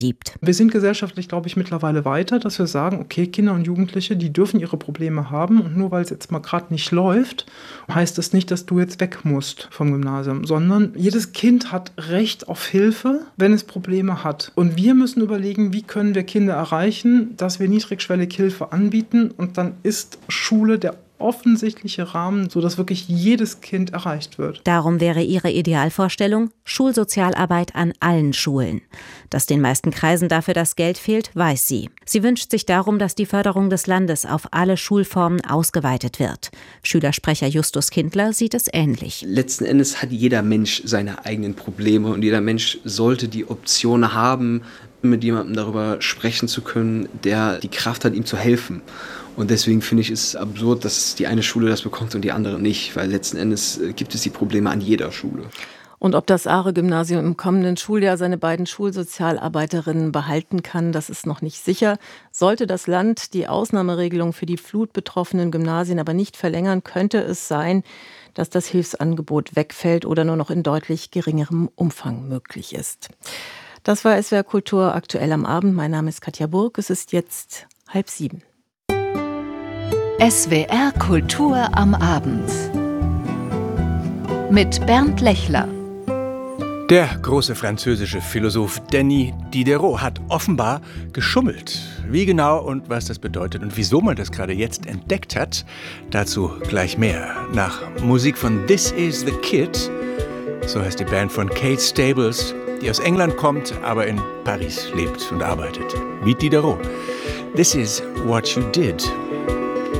gibt. Wir sind gesellschaftlich, glaube ich, mittlerweile weiter, dass wir sagen, okay, Kinder und Jugendliche, die dürfen ihre Probleme haben und nur weil es jetzt mal gerade nicht läuft, heißt das nicht, dass du jetzt weg musst vom Gymnasium, sondern jedes Kind hat Recht auf Hilfe, wenn es Probleme hat. Und wir müssen überlegen, wie können wir Kinder erreichen, dass wir niedrigschwellig Hilfe anbieten, und dann ist Schule der offensichtliche Rahmen, sodass wirklich jedes Kind erreicht wird. Darum wäre ihre Idealvorstellung Schulsozialarbeit an allen Schulen. Dass den meisten Kreisen dafür das Geld fehlt, weiß sie. Sie wünscht sich darum, dass die Förderung des Landes auf alle Schulformen ausgeweitet wird. Schülersprecher Justus Kindler sieht es ähnlich. Letzten Endes hat jeder Mensch seine eigenen Probleme und jeder Mensch sollte die Option haben, mit jemandem darüber sprechen zu können, der die Kraft hat, ihm zu helfen. Und deswegen finde ich es absurd, dass die eine Schule das bekommt und die andere nicht, weil letzten Endes gibt es die Probleme an jeder Schule. Und ob das Aare-Gymnasium im kommenden Schuljahr seine beiden Schulsozialarbeiterinnen behalten kann, das ist noch nicht sicher. Sollte das Land die Ausnahmeregelung für die flutbetroffenen Gymnasien aber nicht verlängern, könnte es sein, dass das Hilfsangebot wegfällt oder nur noch in deutlich geringerem Umfang möglich ist. Das war SWR Kultur aktuell am Abend. Mein Name ist Katja Burg. Es ist jetzt 6:30. SWR Kultur am Abend mit Bernd Lechler. Der große französische Philosoph Denis Diderot hat offenbar geschummelt. Wie genau und was das bedeutet und wieso man das gerade jetzt entdeckt hat, dazu gleich mehr. Nach Musik von This Is the Kid, so heißt die Band von Kate Stables, die aus England kommt, aber in Paris lebt und arbeitet. Wie Diderot. This is what you did